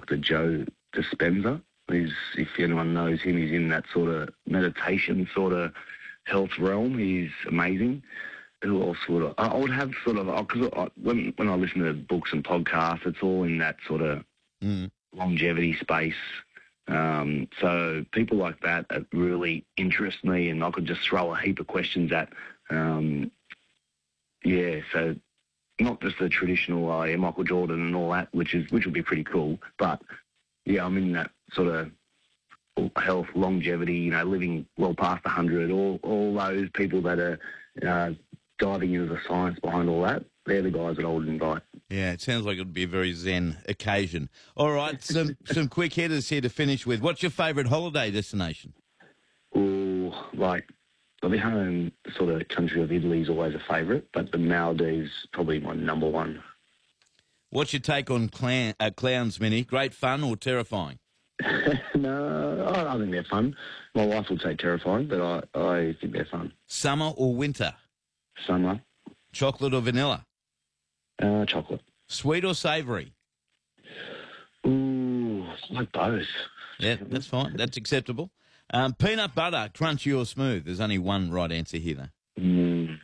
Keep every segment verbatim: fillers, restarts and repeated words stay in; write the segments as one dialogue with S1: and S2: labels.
S1: Doctor Joe Dispenza. He's, if anyone knows him, he's in that sort of meditation sort of health realm. He's amazing. Who else would I, I would have sort of, because I, when, when I listen to books and podcasts, it's all in that sort of
S2: Mm.
S1: longevity space. Um, so people like that, that really interest me, and I could just throw a heap of questions at. Um, yeah, so not just the traditional uh, yeah, Michael Jordan and all that, which is which would be pretty cool. But yeah, I'm in that sort of health, longevity, you know, living well past one hundred. All all those people that are uh, diving into the science behind all that, they're the guys that I would invite.
S2: Yeah, it sounds like it would be a very zen occasion. All right, some some quick hitters here to finish with. What's your favourite holiday destination?
S1: Ooh, like, I'll be home, sort of country of Italy is always a favourite, but the Maldives probably my number one.
S2: What's your take on clown, uh, clowns, Minnie? Great fun or terrifying?
S1: No, I, I think they're fun. My wife would say terrifying, but I, I think they're fun.
S2: Summer or winter?
S1: Summer.
S2: Chocolate or vanilla?
S1: Uh, chocolate.
S2: Sweet or savoury?
S1: Ooh, I like both.
S2: Yeah, that's fine. That's acceptable. Um, peanut butter, crunchy or smooth? There's only one right answer here, though.
S1: Mm.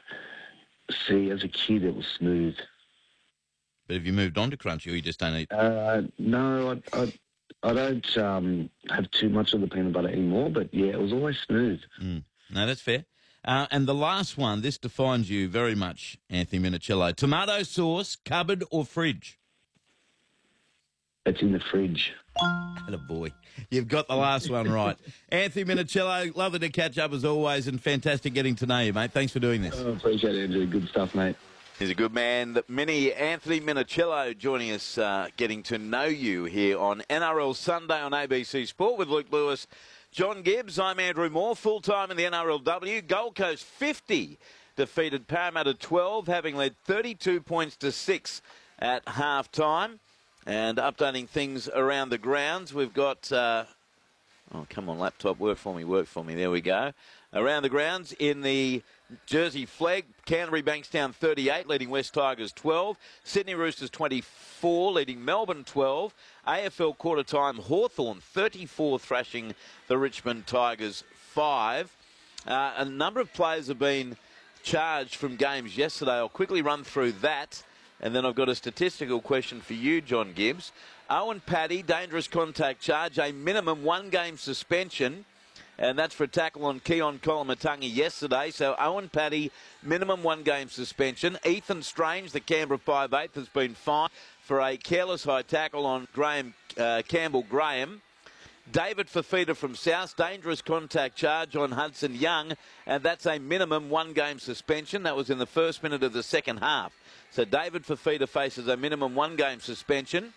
S1: See, as a kid, it was smooth.
S2: But have you moved on to crunchy, or you just don't eat?
S1: Uh, no, I, I, I don't um, have too much of the peanut butter anymore, but yeah, it was always smooth.
S2: Mm. No, that's fair. Uh, and the last one, this defines you very much, Anthony Minichiello. Tomato sauce, cupboard or fridge?
S1: It's in the fridge.
S2: Attaboy. You've got the last one right. Anthony Minichiello, lovely to catch up as always, and fantastic getting to know you, mate. Thanks for doing this.
S1: I appreciate it, Andrew. Good stuff, mate.
S2: He's a good man. Mini Anthony Minichiello joining us, uh, getting to know you here on N R L Sunday on A B C Sport with Luke Lewis. John Gibbs, I'm Andrew Moore, full-time in the N R L W. Gold Coast fifty defeated Parramatta twelve, having led thirty-two points to six at half-time. And updating things around the grounds, we've got... Uh, oh, come on, laptop, work for me, work for me. There we go. Around the grounds in the Jersey Flag, Canterbury Bankstown thirty-eight, leading West Tigers twelve. Sydney Roosters twenty-four, leading Melbourne twelve. A F L quarter time, Hawthorn thirty-four, thrashing the Richmond Tigers five. Uh, a number of players have been charged from games yesterday. I'll quickly run through that, and then I've got a statistical question for you, John Gibbs. Owen Paddy, dangerous contact charge, a minimum one-game suspension. And that's for a tackle on Keon Kolamatangi yesterday. So Owen Paddy, minimum one-game suspension. Ethan Strange, the Canberra five eight, has been fined for a careless high tackle on Graham uh, Campbell-Graham. David Fafita from South, dangerous contact charge on Hudson Young, and that's a minimum one-game suspension. That was in the first minute of the second half. So David Fafita faces a minimum one-game suspension.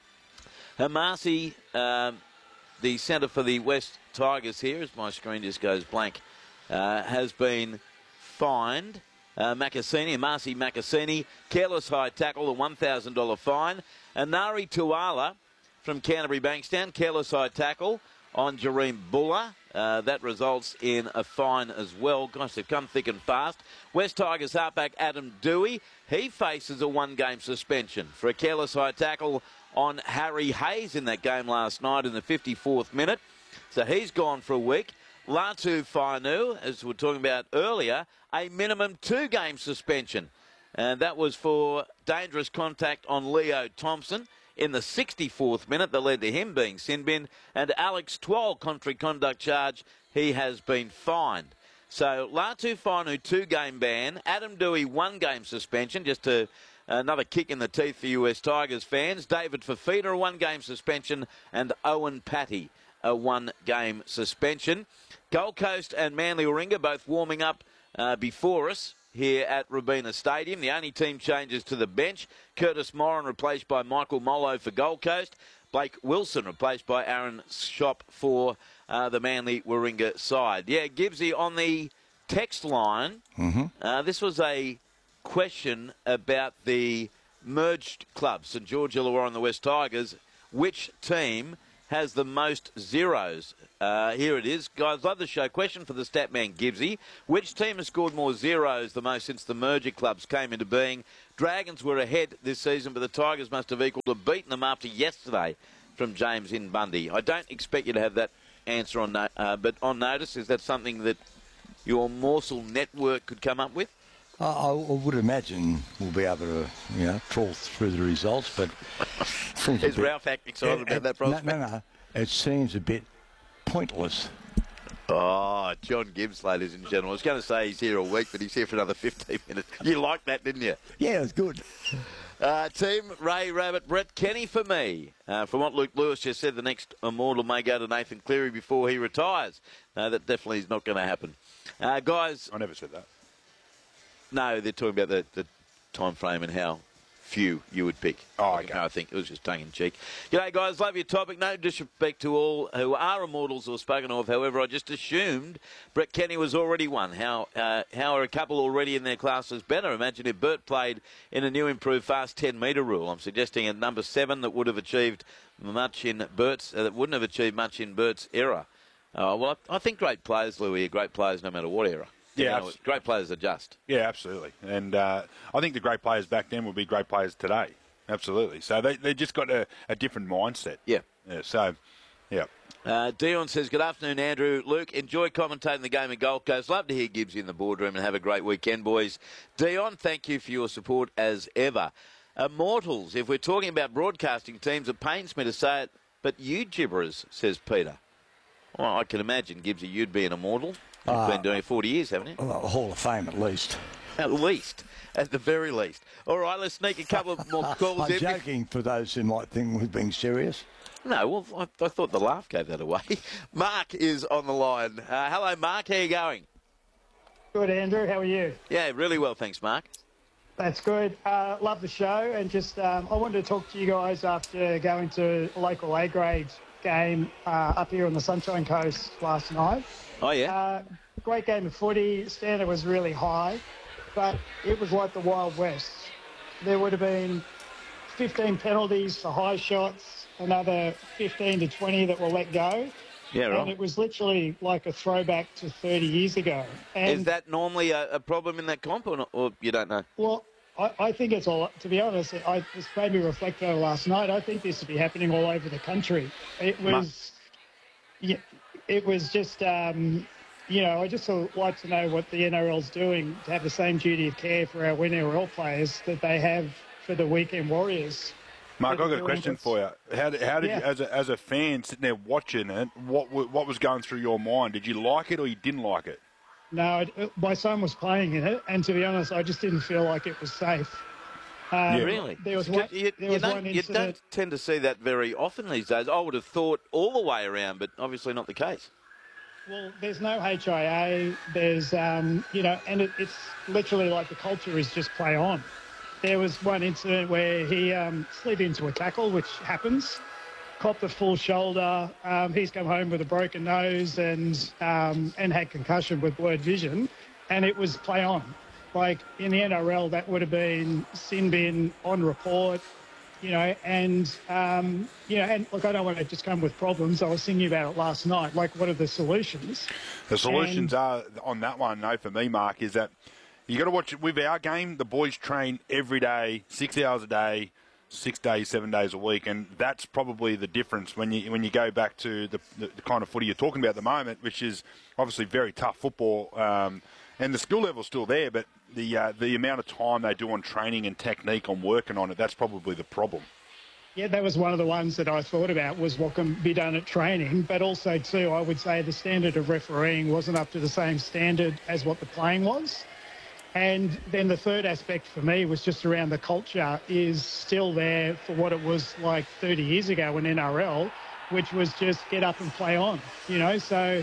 S2: Hamasi... Um, the centre for the West Tigers here, as my screen just goes blank, uh, has been fined. Uh, Makasini, Marcy Makasini, careless high tackle, a one thousand dollars fine. Anari Tuala from Canterbury Bankstown, careless high tackle on Jareem Buller. Uh, that results in a fine as well. Gosh, they've come thick and fast. West Tigers halfback Adam Dewey, he faces a one-game suspension for a careless high tackle on Harry Hayes in that game last night in the fifty-fourth minute. So he's gone for a week. Latu Fainu, as we were talking about earlier, a minimum two-game suspension. And that was for dangerous contact on Leo Thompson in the sixty-fourth minute that led to him being sin-binned. And Alex Twal, contrary conduct charge, he has been fined. So Latu Fainu, two-game ban. Adam Dewey, one-game suspension, just to... Another kick in the teeth for U S Tigers fans. David Fafita, a one-game suspension, and Owen Patty, a one-game suspension. Gold Coast and Manly Warringah both warming up uh, before us here at Robina Stadium. The only team changes to the bench. Curtis Moran replaced by Michael Mollo for Gold Coast. Blake Wilson replaced by Aaron Shop for uh, the Manly Warringah side. Yeah, Gibbsy, on the text line,
S3: mm-hmm.
S2: uh, this was a... question about the merged clubs, St George Illawarra and the West Tigers. Which team has the most zeros? Uh, here it is. Guys, love the show. Question for the stat man Gibbsy. Which team has scored more zeros the most since the merger clubs came into being? Dragons were ahead this season, but the Tigers must have equalled or beaten them after yesterday, from James in Bundy. I don't expect you to have that answer on, no- uh, but on notice, is that something that your morsel network could come up with?
S3: I, I would imagine we'll be able to, you know, trawl through the results, but...
S2: Is Ralph excited about that prospect?
S3: No, no, no. It seems a bit pointless.
S2: Oh, John Gibbs, ladies and gentlemen. I was going to say he's here all week, but he's here for another fifteen minutes. You liked that, didn't you?
S3: Yeah, it was good.
S2: Uh, team, Ray Rabbit, Brett Kenny for me. Uh, from what Luke Lewis just said, the next immortal may go to Nathan Cleary before he retires. No, that definitely is not going to happen. Uh, guys...
S4: I never said that.
S2: No, they're talking about the, the time frame and how few you would pick.
S4: Oh, okay.
S2: No, I think it was just tongue-in-cheek. G'day, guys. Love your topic. No disrespect to all who are immortals or spoken of. However, I just assumed Brett Kenny was already one. How uh, how are a couple already in their classes better? Imagine if Bert played in a new improved fast ten-metre rule. I'm suggesting a number seven that would have achieved much in Bert's, uh, that wouldn't have achieved much in Bert's era. Uh, well, I, I think great players, Louis, are great players no matter what era.
S4: Yeah,
S2: you know, great players adjust.
S4: Yeah, absolutely. And uh, I think the great players back then would be great players today. Absolutely. So they they just got a, a different mindset.
S2: Yeah.
S4: Yeah. So, yeah.
S2: Uh, Dion says, good afternoon, Andrew. Luke, enjoy commentating the game of Gold Coast. Love to hear Gibbs in the boardroom and have a great weekend, boys. Dion, thank you for your support as ever. Immortals, if we're talking about broadcasting teams, it pains me to say it, but you gibberers, says Peter. Well, I can imagine, Gibbsy, you'd be an immortal. You've uh, been doing it forty years, haven't you?
S3: Well, Hall of Fame, at least.
S2: At least. At the very least. All right, let's sneak a couple of more calls
S3: I'm
S2: in.
S3: I'm joking for those who might think we're being serious.
S2: No, well, I, I thought the laugh gave that away. Mark is on the line. Uh, hello, Mark. How are you going?
S5: Good, Andrew. How are you?
S2: Yeah, really well, thanks, Mark.
S5: That's good. Uh, love the show. And just um, I wanted to talk to you guys after going to a local A-grade game uh, up here on the Sunshine Coast last night.
S2: Oh, yeah?
S5: Uh, great game of footy. Standard was really high, but it was like the Wild West. There would have been fifteen penalties for high shots, another fifteen to twenty that were let go.
S2: Yeah, right.
S5: And it was literally like a throwback to thirty years ago. And
S2: is that normally a, a problem in that comp, or, not, or you don't know?
S5: Well, I, I think it's all, to be honest, I, this made me reflect on last night. I think this would be happening all over the country. It was, yeah, it was just, um, you know, I just would like to know what the N R L's doing to have the same duty of care for our N R L players that they have for the weekend Warriors.
S4: Mark, I've got a question for you. How did, how did
S5: yeah.
S4: you, as a, as a fan sitting there watching it, what what was going through your mind? Did you like it or you didn't like it?
S5: No, it, my son was playing in it, and to be honest, I just didn't feel like it was safe. Um,
S2: yeah. Really?
S5: There was one,
S2: you,
S5: there
S2: you,
S5: was
S2: don't,
S5: one
S2: you
S5: incident.
S2: don't tend to see that very often these days. I would have thought all the way around, but obviously not the case.
S5: Well, there's no H I A. There's, um, you know, and it, it's literally like the culture is just play on. There was one incident where he um, slid into a tackle, which happens, copped a full shoulder. Um, he's come home with a broken nose and um, and had concussion with blurred vision, and it was play on. Like in the N R L, that would have been sin bin on report, you know, and, um, you know, and look, I don't want to just come with problems. I was thinking about it last night. Like, what are the solutions?
S4: The solutions
S5: and,
S4: are, on that one, no, for me, Mark, is that you got to watch it. With our game, the boys train every day, six hours a day, six days, seven days a week, and that's probably the difference when you when you go back to the, the, the kind of footy you're talking about at the moment, which is obviously very tough football, um, and the skill level's still there, but the uh, the amount of time they do on training and technique on working on it, that's probably the problem.
S5: Yeah, that was one of the ones that I thought about, was what can be done at training, but also too, I would say the standard of refereeing wasn't up to the same standard as what the playing was. And then the third aspect for me was just around the culture is still there for what it was like thirty years ago in N R L, which was just get up and play on, you know. So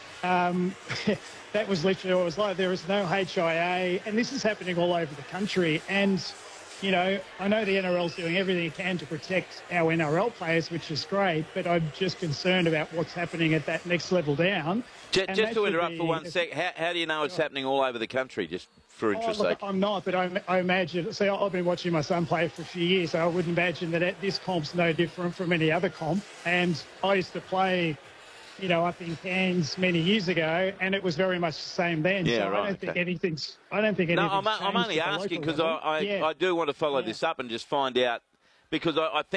S5: um, that was literally what it was like. There was no H I A, and this is happening all over the country. And, you know, I know the N R L's doing everything it can to protect our N R L players, which is great, but I'm just concerned about what's happening at that next level down.
S2: Just, just to interrupt
S5: be,
S2: for one sec, how, how do you know it's happening all over the country? Just for
S5: Oh,
S2: interest
S5: look,
S2: sake.
S5: I'm not, but I, I imagine. See, I've been watching my son play for a few years, so I would imagine that this comp's no different from any other comp. And I used to play, you know, up in Cairns many years ago, and it was very much the same then.
S2: Yeah,
S5: so
S2: right,
S5: I don't think
S2: okay.
S5: anything's. I don't think
S2: No,
S5: anything's
S2: I'm, I'm
S5: changed
S2: only
S5: at the
S2: asking
S5: local
S2: because I,
S5: level.
S2: I,
S5: Yeah.
S2: I do want to follow
S5: Yeah.
S2: this up and just find out, because I, I think